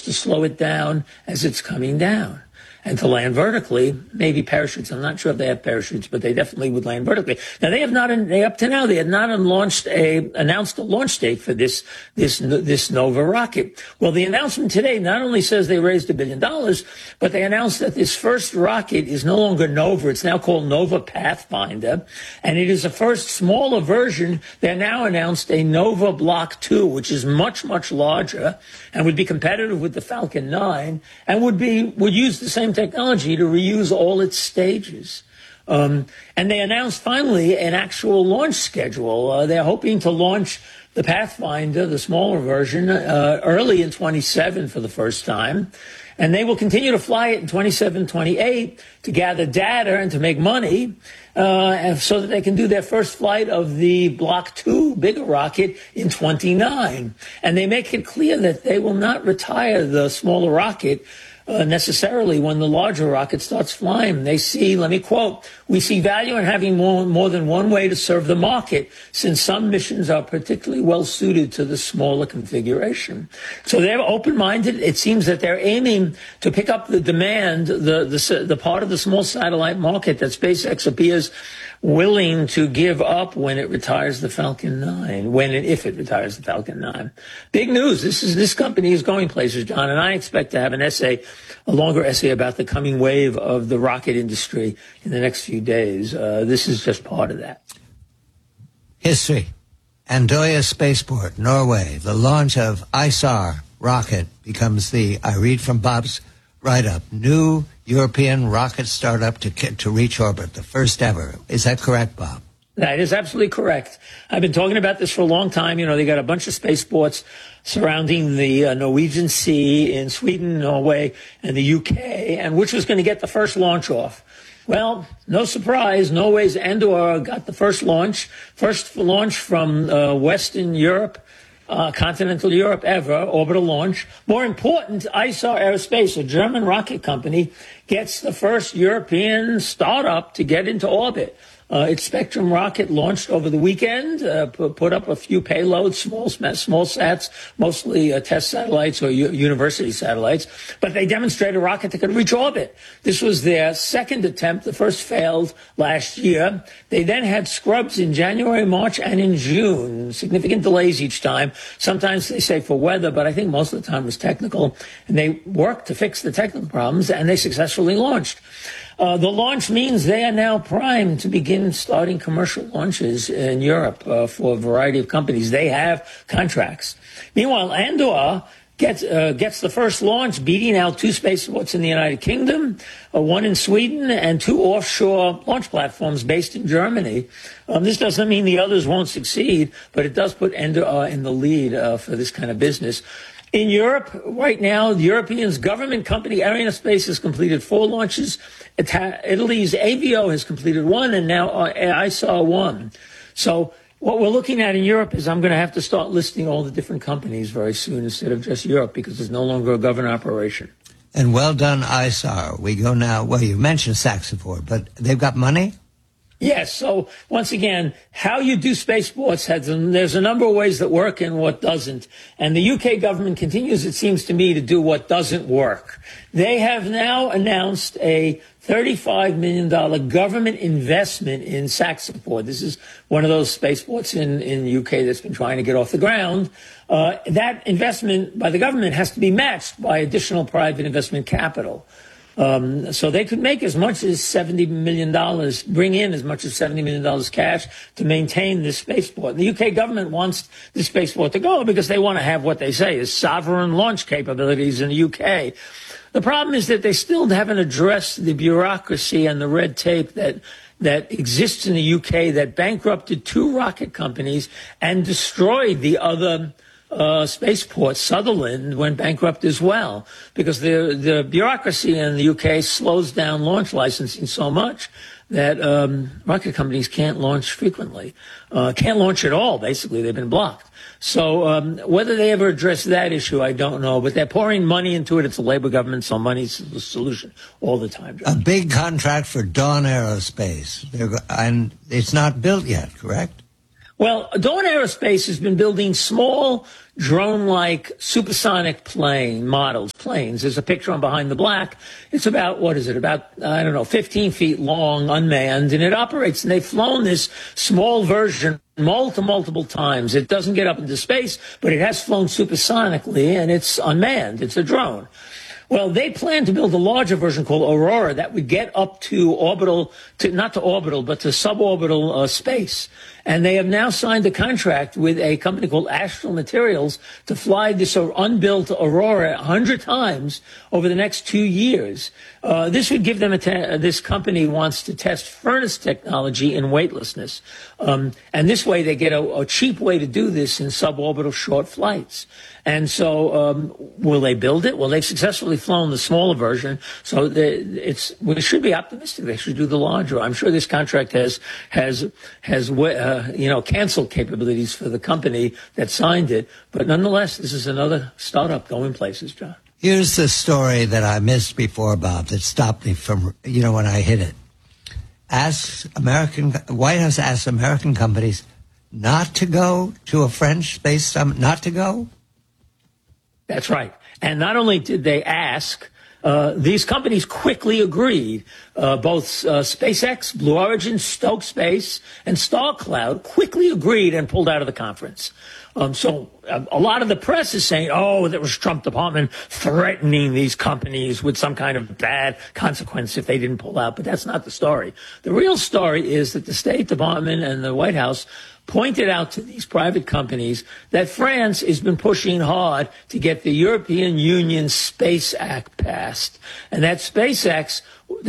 to slow it down as it's coming down. And to land vertically, maybe parachutes. I'm not sure if they have parachutes, but they definitely would land vertically. Now up to now, they had not announced a launch date for this Nova rocket. Well, the announcement today not only says they raised $1 billion, but they announced that this first rocket is no longer Nova. It's now called Nova Pathfinder. And it is a first smaller version. They now announced a Nova Block 2, which is much, much larger and would be competitive with the Falcon 9 and would use the same technology to reuse all its stages. And they announced finally an actual launch schedule. They're hoping to launch the Pathfinder, the smaller version, early in 27 for the first time. And they will continue to fly it in 27, 28 to gather data and to make money so that they can do their first flight of the Block 2 bigger rocket in 29. And they make it clear that they will not retire the smaller rocket necessarily when the larger rocket starts flying. They see, let me quote, "We see value in having more than one way to serve the market, since some missions are particularly well suited to the smaller configuration." So they're open-minded. It seems that they're aiming to pick up the demand, the part of the small satellite market that SpaceX appears willing to give up when it retires the Falcon 9, if it retires the Falcon 9. Big news. This company is going places, John, and I expect to have a longer essay about the coming wave of the rocket industry in the next few days. This is just part of that. History. Andøya Spaceport, Norway. The launch of ISAR rocket becomes I read from Bob's write-up, new European rocket startup to reach orbit, the first ever. Is that correct, Bob? That is absolutely correct. I've been talking about this for a long time. You know, they got a bunch of spaceports surrounding the Norwegian Sea in Sweden, Norway, and the UK, and which was going to get the first launch off. Well, no surprise, Norway's Andøya got the first launch from Western Europe, continental Europe ever, orbital launch. More important, ISAR Aerospace, a German rocket company, gets the first European startup to get into orbit. Its Spectrum rocket launched over the weekend, put up a few payloads, small sats, mostly test satellites or university satellites, but they demonstrated a rocket that could reach orbit. This was their second attempt. The first failed last year. They then had scrubs in January, March, and in June. Significant delays each time. Sometimes they say for weather, but I think most of the time it was technical. And they worked to fix the technical problems, and they successfully launched. The launch means they are now primed to begin starting commercial launches in Europe for a variety of companies. They have contracts. Meanwhile, Andøya gets the first launch, beating out 2 spaceports in the United Kingdom, 1 in Sweden, and 2 offshore launch platforms based in Germany. This doesn't mean the others won't succeed, but it does put Andøya in the lead for this kind of business. In Europe, right now, the European government company Arianespace has completed 4 launches. Italy's Avio has completed 1, and now ISAR 1. So what we're looking at in Europe is I'm going to have to start listing all the different companies very soon instead of just Europe, because there's no longer a government operation. And well done, ISAR. We go now, well, you mentioned Saxaford, but they've got money? Yes. So once again, how you do spaceports, there's a number of ways that work and what doesn't. And the UK government continues, it seems to me, to do what doesn't work. They have now announced a $35 million government investment in Saxaford. This is one of those spaceports in the UK that's been trying to get off the ground. That investment by the government has to be matched by additional private investment capital. So they could make as much as $70 million, bring in as much as $70 million cash to maintain this spaceport. The UK government wants the spaceport to go because they want to have what they say is sovereign launch capabilities in the UK. The problem is that they still haven't addressed the bureaucracy and the red tape that exists in the UK that bankrupted 2 rocket companies and destroyed the other spaceport. Sutherland went bankrupt as well because the bureaucracy in the UK slows down launch licensing so much that rocket companies can't launch frequently, can't launch at all. Basically, they've been blocked. So whether they ever address that issue, I don't know. But they're pouring money into it. It's a Labour government, so money's the solution all the time, John. A big contract for Dawn Aerospace, and it's not built yet, correct? Well, Dawn Aerospace has been building small drone-like supersonic planes. There's a picture on Behind the Black. It's about, 15 feet long, unmanned, and it operates. And they've flown this small version multiple times. It doesn't get up into space, but it has flown supersonically, and it's unmanned. It's a drone. Well, they plan to build a larger version called Aurora that would get up to not to orbital, but to suborbital space. And they have now signed a contract with a company called Astral Materials to fly this unbuilt Aurora 100 times over the next 2 years. This would give them this company wants to test furnace technology in weightlessness. And this way they get a cheap way to do this in suborbital short flights. And so, will they build it? Well, they've successfully flown the smaller version, so we should be optimistic they should do the larger. I'm sure this contract has cancel capabilities for the company that signed it. But nonetheless, this is another startup going places, John. Here's the story that I missed before, Bob, that stopped me from, when I hit it. White House asked American companies not to go to a French space summit, not to go? That's right. And not only did they ask, these companies quickly agreed. Both SpaceX, Blue Origin, Stoke Space, and StarCloud quickly agreed and pulled out of the conference. So a lot of the press is saying, there was Trump Department threatening these companies with some kind of bad consequence if they didn't pull out. But that's not the story. The real story is that the State Department and the White House pointed out to these private companies that France has been pushing hard to get the European Union Space Act passed. And that Space Act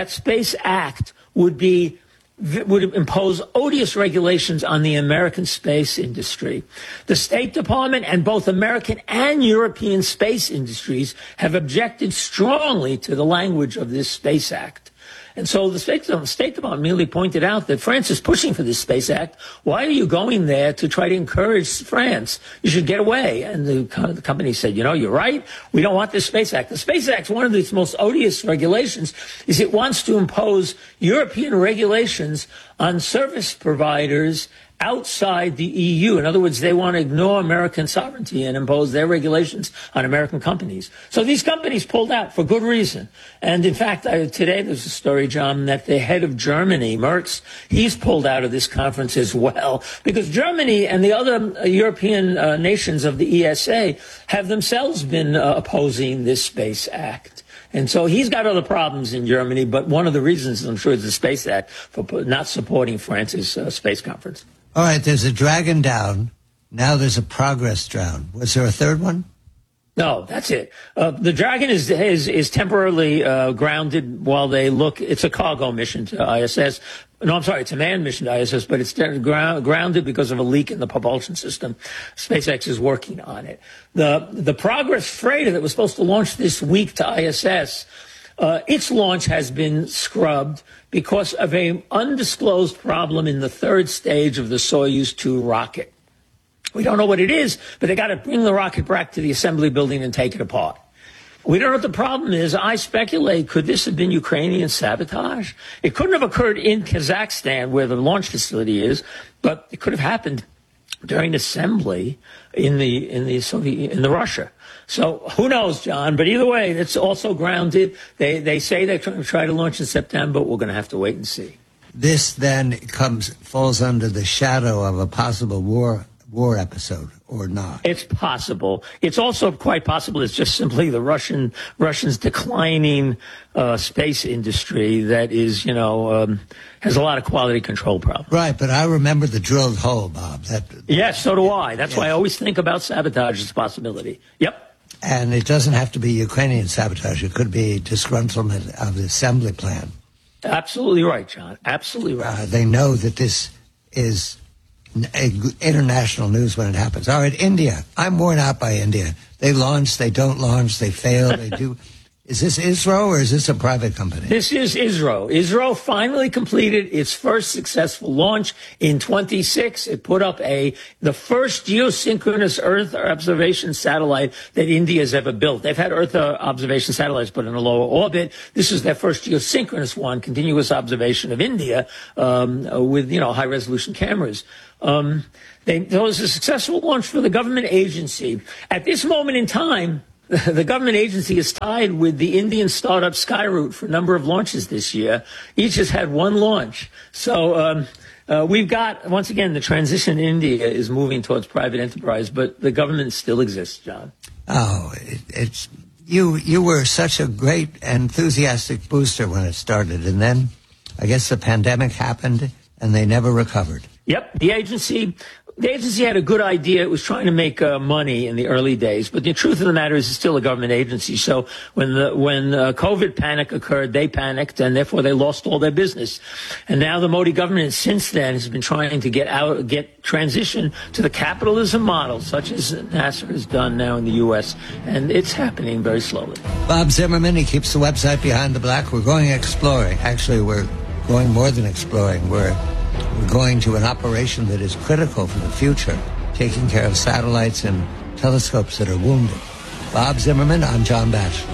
would impose odious regulations on the American space industry. The State Department and both American and European space industries have objected strongly to the language of this Space Act. And so the State Department merely pointed out that France is pushing for this Space Act. Why are you going there to try to encourage France? You should get away. And the company said, you're right. We don't want this Space Act. The Space Act, one of its most odious regulations, is it wants to impose European regulations on service providers outside the EU. In other words, they want to ignore American sovereignty and impose their regulations on American companies. So these companies pulled out for good reason. And in fact, today there's a story, John, that the head of Germany, Merz, he's pulled out of this conference as well, because Germany and the other European nations of the ESA have themselves been opposing this Space Act. And so he's got other problems in Germany, but one of the reasons, I'm sure, is the Space Act for not supporting France's space conference. All right, there's a Dragon down. Now there's a Progress down. Was there a third one? No, that's it. The Dragon is temporarily grounded while they look. It's a cargo mission to ISS. No, I'm sorry, it's a manned mission to ISS, but it's grounded because of a leak in the propulsion system. SpaceX is working on it. The Progress freighter that was supposed to launch this week to ISS, its launch has been scrubbed because of an undisclosed problem in the third stage of the Soyuz 2 rocket. We don't know what it is, but they got to bring the rocket back to the assembly building and take it apart. We don't know what the problem is. I speculate, could this have been Ukrainian sabotage? It couldn't have occurred in Kazakhstan, where the launch facility is, but it could have happened during assembly in Russia. So who knows, John? But either way, it's also grounded. They say they're going to try to launch in September. We're going to have to wait and see. This then falls under the shadow of a possible war episode, or not? It's possible. It's also quite possible it's just simply the Russians declining space industry that is, has a lot of quality control problems. Right, but I remember the drilled hole, Bob. Yes, so do I. That's why I always think about sabotage as a possibility. Yep. And it doesn't have to be Ukrainian sabotage. It could be disgruntlement of the assembly plan. Absolutely right, John. Absolutely right. They know that this is international news when it happens. All right, India. I'm worn out by India. They launch, they don't launch, they fail, they do. Is this ISRO or is this a private company? This is ISRO. ISRO finally completed its first successful launch in 26. It put up the first geosynchronous Earth observation satellite that India has ever built. They've had Earth observation satellites put in a lower orbit. This is their first geosynchronous one, continuous observation of India, with, high resolution cameras. There was a successful launch for the government agency. At this moment in time, the government agency is tied with the Indian startup Skyroot for a number of launches this year. Each has had one launch. So we've got, once again, the transition in India is moving towards private enterprise, but the government still exists, John. Oh, you were such a great, enthusiastic booster when it started, and then I guess the pandemic happened, and they never recovered. Yep, the agency had a good idea. It was trying to make money in the early days, but the truth of the matter is it's still a government agency. So when COVID panic occurred, they panicked, and therefore they lost all their business. And now the Modi government since then has been trying to get transition to the capitalism model, such as NASA has done now in the U.S., and it's happening very slowly. Bob Zimmerman, he keeps the website Behind the Black. We're going exploring. Actually, we're going more than exploring. We're going to an operation that is critical for the future, taking care of satellites and telescopes that are wounded. Bob Zimmerman, I'm John Batchelor.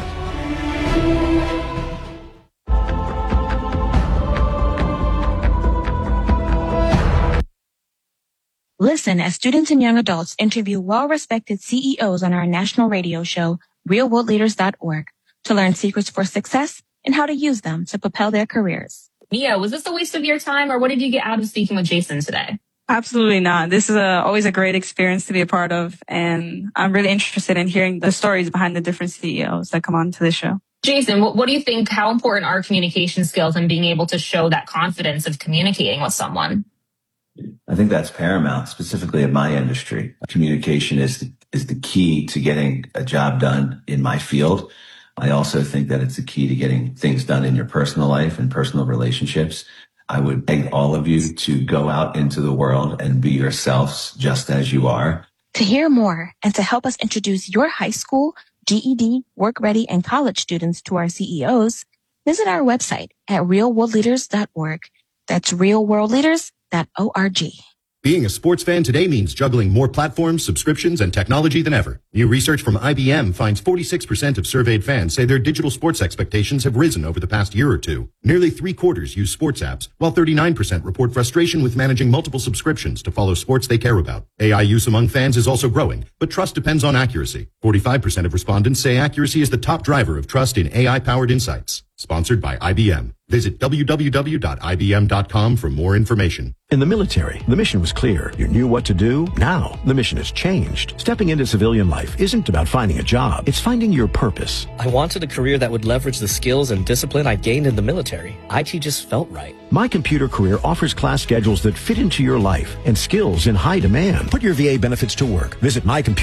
Listen as students and young adults interview well-respected CEOs on our national radio show, realworldleaders.org, to learn secrets for success and how to use them to propel their careers. Mia, was this a waste of your time, or what did you get out of speaking with Jason today? Absolutely not. This is always a great experience to be a part of, and I'm really interested in hearing the stories behind the different CEOs that come on to this show. Jason, what do you think, how important are communication skills and being able to show that confidence of communicating with someone? I think that's paramount, specifically in my industry. Communication is the key to getting a job done in my field. I also think that it's the key to getting things done in your personal life and personal relationships. I would beg all of you to go out into the world and be yourselves just as you are. To hear more and to help us introduce your high school, GED, work ready, and college students to our CEOs, visit our website at realworldleaders.org. That's realworldleaders.org. Being a sports fan today means juggling more platforms, subscriptions, and technology than ever. New research from IBM finds 46% of surveyed fans say their digital sports expectations have risen over the past year or two. Nearly 3/4 use sports apps, while 39% report frustration with managing multiple subscriptions to follow sports they care about. AI use among fans is also growing, but trust depends on accuracy. 45% of respondents say accuracy is the top driver of trust in AI-powered insights. Sponsored by IBM. Visit www.ibm.com for more information. In the military, the mission was clear. You knew what to do. Now, the mission has changed. Stepping into civilian life isn't about finding a job. It's finding your purpose. I wanted a career that would leverage the skills and discipline I gained in the military. IT just felt right. My Computer Career offers class schedules that fit into your life and skills in high demand. Put your VA benefits to work. Visit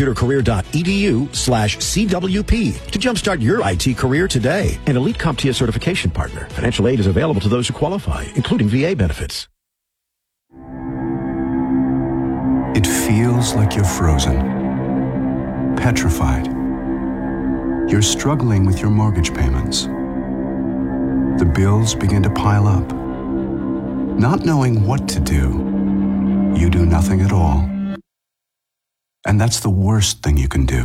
mycomputercareer.edu/CWP to jumpstart your IT career today. An elite CompTIA certification partner. Financial aid is available to those who qualify, including VA benefits. It feels like you're frozen, petrified. You're struggling with your mortgage payments. The bills begin to pile up. Not knowing what to do, you do nothing at all. And that's the worst thing you can do.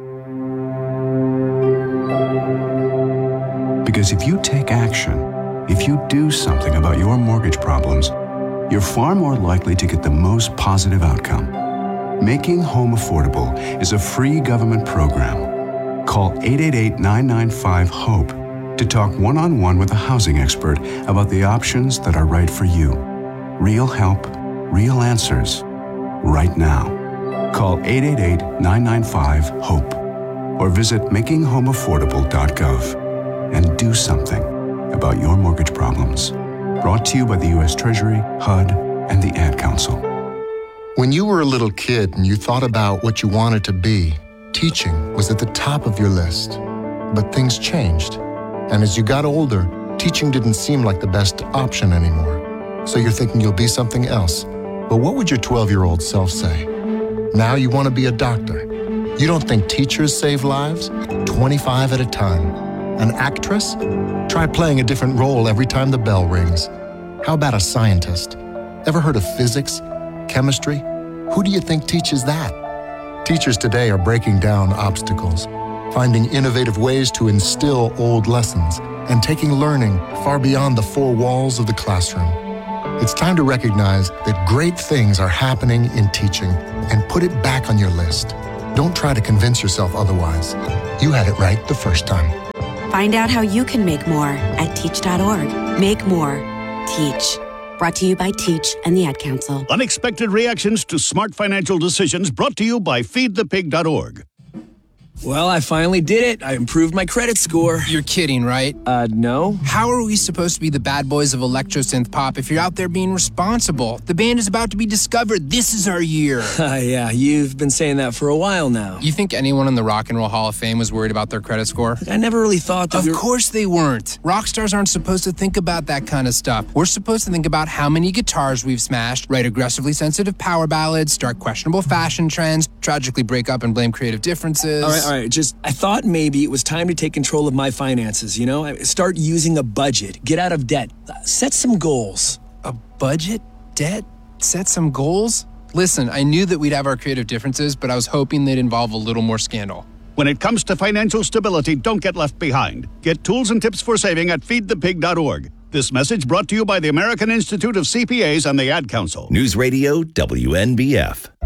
Because if you take action, if you do something about your mortgage problems, you're far more likely to get the most positive outcome. Making Home Affordable is a free government program. Call 888-995-HOPE to talk one-on-one with a housing expert about the options that are right for you. Real help, real answers, right now. Call 888-995-HOPE or visit makinghomeaffordable.gov and do something about your mortgage problems. Brought to you by the U.S. Treasury, HUD, and the Ad Council. When you were a little kid and you thought about what you wanted to be, teaching was at the top of your list. But things changed. And as you got older, teaching didn't seem like the best option anymore. So you're thinking you'll be something else. But what would your 12-year-old self say? Now you want to be a doctor. You don't think teachers save lives? 25 at a time. An actress? Try playing a different role every time the bell rings. How about a scientist? Ever heard of physics? Chemistry? Who do you think teaches that? Teachers today are breaking down obstacles, finding innovative ways to instill old lessons, and taking learning far beyond the four walls of the classroom. It's time to recognize that great things are happening in teaching and put it back on your list. Don't try to convince yourself otherwise. You had it right the first time. Find out how you can make more at teach.org. Make more. Teach. Brought to you by Teach and the Ad Council. Unexpected reactions to smart financial decisions brought to you by feedthepig.org. Well, I finally did it. I improved my credit score. You're kidding, right? No. How are we supposed to be the bad boys of electro-synth pop if you're out there being responsible? The band is about to be discovered. This is our year. Yeah, you've been saying that for a while now. You think anyone in the Rock and Roll Hall of Fame was worried about their credit score? I never really thought that. Of course they weren't. Rock stars aren't supposed to think about that kind of stuff. We're supposed to think about how many guitars we've smashed, write aggressively sensitive power ballads, start questionable fashion trends, tragically break up and blame creative differences. All right. I thought maybe it was time to take control of my finances, you know? Start using a budget, get out of debt, set some goals. A budget? Debt? Set some goals? Listen, I knew that we'd have our creative differences, but I was hoping they'd involve a little more scandal. When it comes to financial stability, don't get left behind. Get tools and tips for saving at feedthepig.org. This message brought to you by the American Institute of CPAs and the Ad Council. News Radio WNBF.